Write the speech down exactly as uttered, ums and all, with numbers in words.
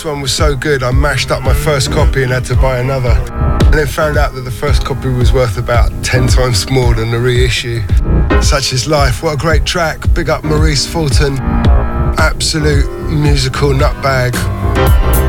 this one was so good I mashed up my first copy and had to buy another. And then found out that the first copy was worth about ten times more than the reissue. Such is life. What a great track. Big up Maurice Fulton. Absolute musical nutbag.